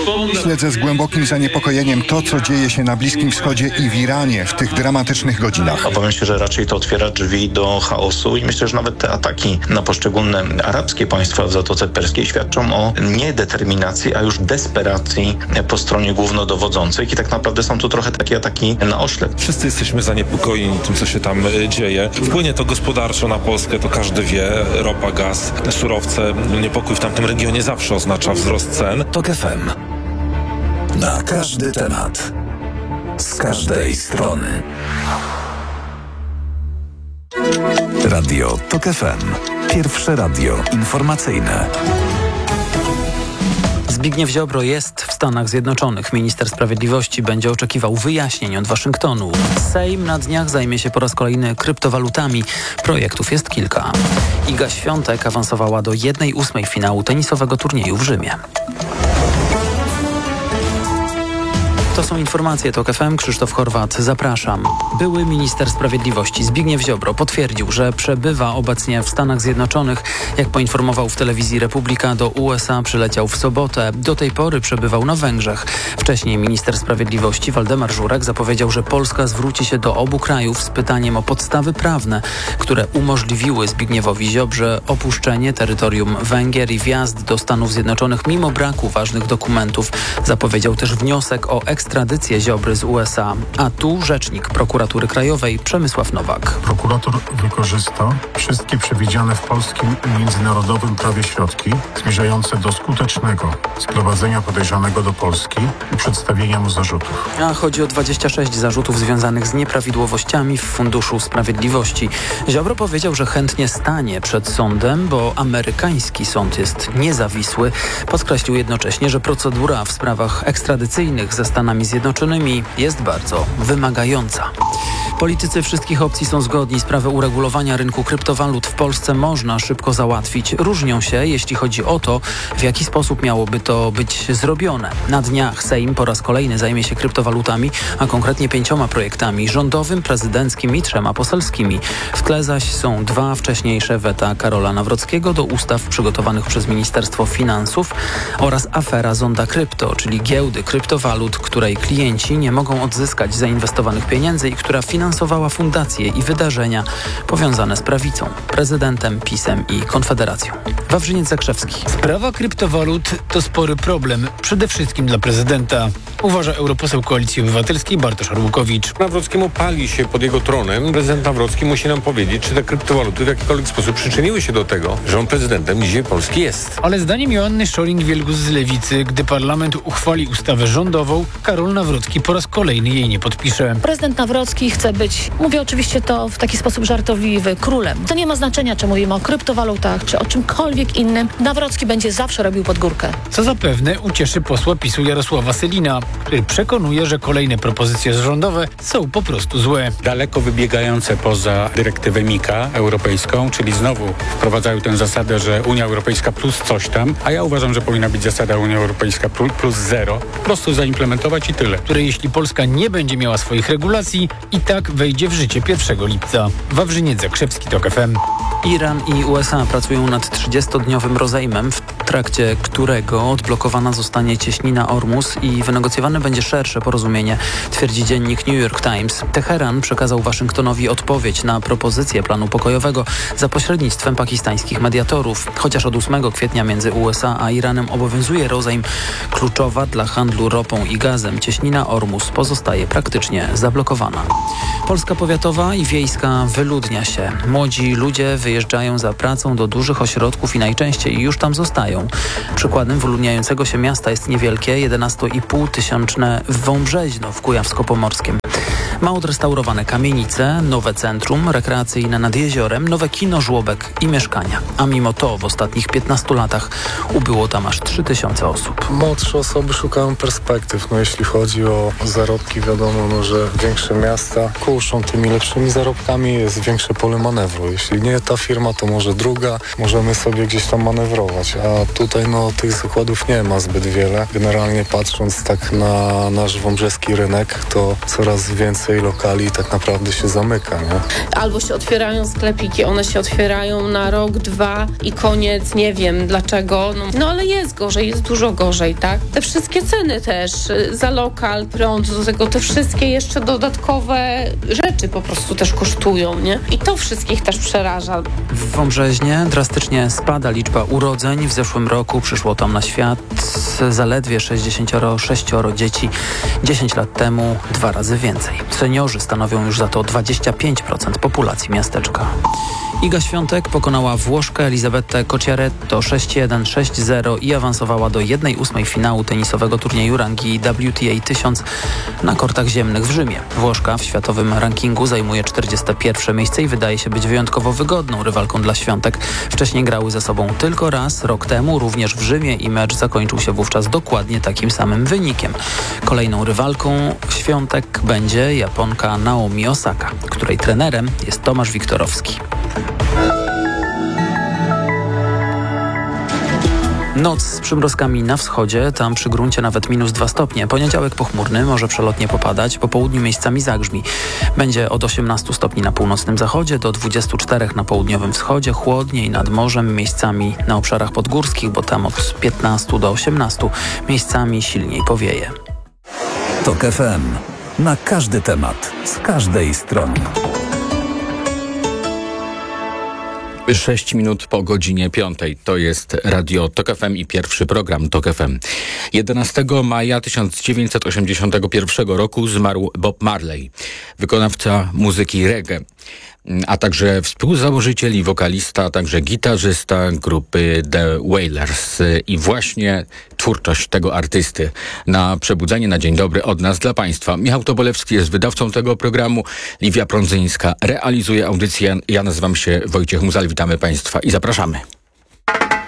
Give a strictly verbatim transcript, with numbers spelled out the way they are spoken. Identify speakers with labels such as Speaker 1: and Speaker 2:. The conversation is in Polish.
Speaker 1: Śledzę z głębokim zaniepokojeniem to, co dzieje się na Bliskim Wschodzie i w Iranie w tych dramatycznych godzinach.
Speaker 2: Obawiam się, że raczej to otwiera drzwi do chaosu i myślę, że nawet te ataki na poszczególne arabskie państwa w Zatoce Perskiej świadczą o niedeterminacji, a już desperacji po stronie głównodowodzących i tak naprawdę są tu trochę takie ataki na oślep.
Speaker 3: Wszyscy jesteśmy zaniepokojeni tym, co się tam dzieje. Wpłynie to gospodarczo na Polskę, to każdy wie. Ropa, gaz, surowce. Niepokój w tamtym regionie zawsze oznacza wzrost cen.
Speaker 4: Tok F M. Na każdy temat. Z każdej strony. Radio Tok F M. Pierwsze radio informacyjne.
Speaker 5: Zbigniew Ziobro jest w Stanach Zjednoczonych. Minister Sprawiedliwości będzie oczekiwał wyjaśnień od Waszyngtonu. Sejm na dniach zajmie się po raz kolejny kryptowalutami. Projektów jest kilka. Iga Świątek awansowała do jednej ósmej finału tenisowego turnieju w Rzymie. To są informacje TOK F M. Krzysztof Horwat, zapraszam. Były minister sprawiedliwości Zbigniew Ziobro potwierdził, że przebywa obecnie w Stanach Zjednoczonych. Jak poinformował w telewizji Republika, do U S A przyleciał w sobotę. Do tej pory przebywał na Węgrzech. Wcześniej minister sprawiedliwości Waldemar Żurek zapowiedział, że Polska zwróci się do obu krajów z pytaniem o podstawy prawne, które umożliwiły Zbigniewowi Ziobrze opuszczenie terytorium Węgier i wjazd do Stanów Zjednoczonych mimo braku ważnych dokumentów. Zapowiedział też wniosek o ekstradycję Ziobry z U S A. A tu rzecznik prokuratury krajowej Przemysław Nowak.
Speaker 6: Prokurator wykorzysta wszystkie przewidziane w polskim i międzynarodowym prawie środki zmierzające do skutecznego sprowadzenia podejrzanego do Polski i przedstawienia mu zarzutów.
Speaker 5: A chodzi o dwadzieścia sześć zarzutów związanych z nieprawidłowościami w Funduszu Sprawiedliwości. Ziobro powiedział, że chętnie stanie przed sądem, bo amerykański sąd jest niezawisły. Podkreślił jednocześnie, że procedura w sprawach ekstradycyjnych ze Stanami Zjednoczonymi jest bardzo wymagająca. Politycy wszystkich opcji są zgodni. Sprawę uregulowania rynku kryptowalut w Polsce można szybko załatwić. Różnią się, jeśli chodzi o to, w jaki sposób miałoby to być zrobione. Na dniach Sejm po raz kolejny zajmie się kryptowalutami, a konkretnie pięcioma projektami: rządowym, prezydenckim i trzema poselskimi. W tle zaś są dwa wcześniejsze weta Karola Nawrockiego do ustaw przygotowanych przez Ministerstwo Finansów oraz afera Zonda Krypto, czyli giełdy kryptowalut, której klienci nie mogą odzyskać zainwestowanych pieniędzy i która finansowała fundacje i wydarzenia powiązane z prawicą, prezydentem, PiS-em i Konfederacją. Wawrzyniec Zakrzewski.
Speaker 7: Sprawa kryptowalut to spory problem, przede wszystkim dla prezydenta, uważa europoseł Koalicji Obywatelskiej Bartosz Arłukowicz.
Speaker 8: Nawrockiemu pali się pod jego tronem. Prezydent Nawrocki musi nam powiedzieć, czy te kryptowaluty w jakikolwiek sposób przyczyniły się do tego, że on prezydentem dzisiaj Polski jest.
Speaker 7: Ale zdaniem Joanny Scheuring-Wielgus z Lewicy, gdy parlament uchwali ustawę rządową, Karol Nawrocki po raz kolejny jej nie podpisze.
Speaker 9: Prezydent Nawrocki chce być, mówię oczywiście to w taki sposób żartobliwy, królem. To nie ma znaczenia, czy mówimy o kryptowalutach, czy o czymkolwiek innym. Nawrocki będzie zawsze robił pod górkę.
Speaker 7: Co zapewne ucieszy posła PiSu Jarosława Sellina, który przekonuje, że kolejne propozycje rządowe są po prostu złe.
Speaker 10: Daleko wybiegające poza dyrektywę Mika europejską, czyli znowu wprowadzają tę zasadę, że Unia Europejska plus coś tam, a ja uważam, że powinna być zasada Unia Europejska plus zero. Po prostu zaimplementować i tyle.
Speaker 7: Które jeśli Polska nie będzie miała swoich regulacji, i tak wejdzie w życie pierwszego lipca. Wawrzyniec Zakrzewski, TOK F M.
Speaker 5: Iran i U S A pracują nad trzydziestodniowym rozejmem, w trakcie którego odblokowana zostanie cieśnina Ormus i wynegocjowane będzie szersze porozumienie, twierdzi dziennik New York Times. Teheran przekazał Waszyngtonowi odpowiedź na propozycję planu pokojowego za pośrednictwem pakistańskich mediatorów. Chociaż od ósmego kwietnia między U S A a Iranem obowiązuje rozejm, kluczowa dla handlu ropą i gazem cieśnina Ormus pozostaje praktycznie zablokowana. Polska powiatowa i wiejska wyludnia się. Młodzi ludzie wyjeżdżają za pracą do dużych ośrodków i najczęściej już tam zostają. Przykładem wyludniającego się miasta jest niewielkie jedenastoipółtysięczne Wąbrzeźno w Kujawsko-Pomorskiem. Ma odrestaurowane kamienice, nowe centrum rekreacyjne nad jeziorem, nowe kino, żłobek i mieszkania. A mimo to w ostatnich piętnastu latach ubyło tam aż trzy tysiące osób.
Speaker 11: Młodsze osoby szukają perspektyw. No, jeśli chodzi o zarobki, wiadomo, no, że większe miasta kuszą tymi lepszymi zarobkami, jest większe pole manewru. Jeśli nie ta firma, to może druga. Możemy sobie gdzieś tam manewrować. A A tutaj no tych zakładów nie ma zbyt wiele. Generalnie patrząc tak na nasz wąbrzeski rynek, to coraz więcej lokali tak naprawdę się zamyka, nie?
Speaker 12: Albo się otwierają sklepiki, one się otwierają na rok, dwa i koniec, nie wiem dlaczego. No, no ale jest gorzej, jest dużo gorzej, tak? Te wszystkie ceny też, za lokal, prąd, do tego te wszystkie jeszcze dodatkowe rzeczy po prostu też kosztują, nie? I to wszystkich też przeraża.
Speaker 5: W Wąbrzeźnie drastycznie spada liczba urodzeń. W zeszłym roku przyszło tam na świat zaledwie sześćdziesiąt sześć dzieci. dziesięć lat temu dwa razy więcej. Seniorzy stanowią już za to dwadzieścia pięć procent populacji miasteczka. Iga Świątek pokonała Włoszkę Elisabetę Cocciaretto sześć jeden, sześć zero i awansowała do jednej ósmej finału tenisowego turnieju rangi W T A tysiąc na kortach ziemnych w Rzymie. Włoszka w światowym rankingu zajmuje czterdzieste pierwsze miejsce i wydaje się być wyjątkowo wygodną rywalką dla Świątek. Wcześniej grały ze sobą tylko raz, rok temu, również w Rzymie i mecz zakończył się wówczas dokładnie takim samym wynikiem. Kolejną rywalką Świątek będzie Japonka Naomi Osaka, której trenerem jest Tomasz Wiktorowski. Noc z przymrozkami na wschodzie, tam przy gruncie nawet minus dwa stopnie. Poniedziałek pochmurny, może przelotnie popadać, po południu miejscami zagrzmi. Będzie od osiemnastu stopni na północnym zachodzie do dwudziestu czterech na południowym wschodzie, chłodniej nad morzem, miejscami na obszarach podgórskich, bo tam od piętnastu do osiemnastu, miejscami silniej powieje.
Speaker 4: Tok F M. Na każdy temat, z każdej strony.
Speaker 13: Sześć minut po godzinie piątej. To jest Radio Tok F M i pierwszy program Tok F M. jedenastego maja tysiąc dziewięćset osiemdziesiątego pierwszego roku zmarł Bob Marley, wykonawca muzyki reggae, a także współzałożyciel i wokalista, a także gitarzysta grupy The Wailers. I właśnie twórczość tego artysty na przebudzenie, na dzień dobry od nas dla Państwa. Michał Tobolewski jest wydawcą tego programu, Liwia Prądzyńska realizuje audycję. Ja nazywam się Wojciech Muzal. Witamy Państwa i zapraszamy.